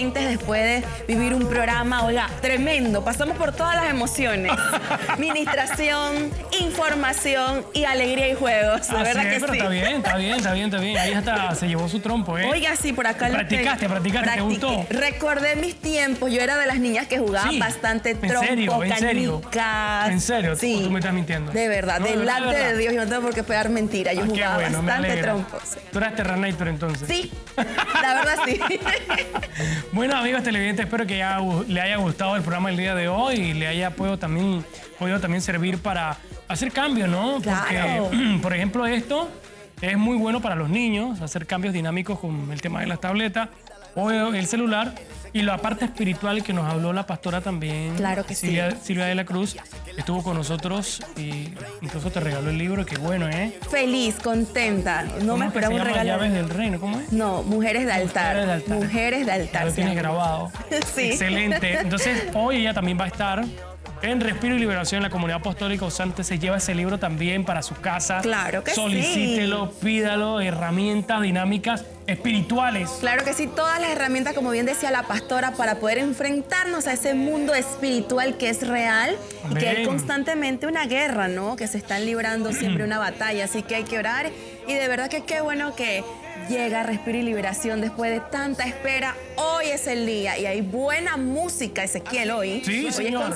televidentes después de vivir un programa, oiga, tremendo. Pasamos por todas las emociones. Administración, información y alegría y juegos. La verdad que pero sí. está bien. Ahí hasta se llevó su trompo, ¿eh? Oiga, sí, por acá Practicaste, ¿te gustó? Recordé mis tiempos. Yo era de las niñas que jugaban bastante trompo, canicas. ¿En serio? Sí. ¿Tú me estás mintiendo? De verdad, delante de Dios. Yo no tengo por qué pegar mentira. Yo jugaba bastante trompo. Sí. ¿Tú eras Terranator entonces? Sí, la verdad sí. Bueno, amigos televidentes, espero que le haya gustado el programa el día de hoy y le haya podido también servir para hacer cambios, ¿no? Claro. Porque, por ejemplo, esto es muy bueno para los niños, hacer cambios dinámicos con el tema de las tabletas o el celular. Y la parte espiritual que nos habló la pastora también. Claro que sí. Silvia de la Cruz estuvo con nosotros y incluso te regaló el libro. Qué bueno, ¿eh? Feliz, contenta. No me esperaba un regalo. Llaves del Reino, ¿cómo es? No, Mujeres de Altar. Mujeres de Altar. Lo tienes grabado. Sí. Excelente. Entonces, hoy ella también va a estar en Respiro y Liberación en la Comunidad Apostólica Osante. Se lleva ese libro también para su casa. Claro que Solicítelo, pídalo, herramientas dinámicas espirituales. Claro que sí, todas las herramientas, como bien decía la pastora, para poder enfrentarnos a ese mundo espiritual que es real. Amén. Y que hay constantemente una guerra, ¿no? Que se están librando siempre una batalla, así que hay que orar. Y de verdad que qué bueno que llega Respiro y Liberación después de tanta espera. Hoy es el día y hay buena música, Ezequiel, hoy. Sí, hoy señor. es con